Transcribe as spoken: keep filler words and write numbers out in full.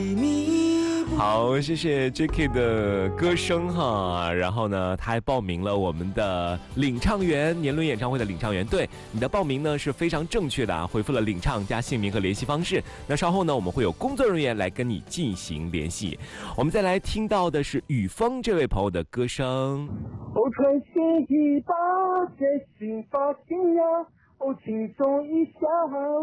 好，谢谢 J K 的歌声哈，然后呢，他还报名了我们的领唱员年轮演唱会的领唱员。对，你的报名呢是非常正确的啊，回复了领唱加姓名和联系方式。那稍后呢，我们会有工作人员来跟你进行联系。我们再来听到的是雨峰这位朋友的歌声。 我穿新衣把这心发新呀，我轻松一下。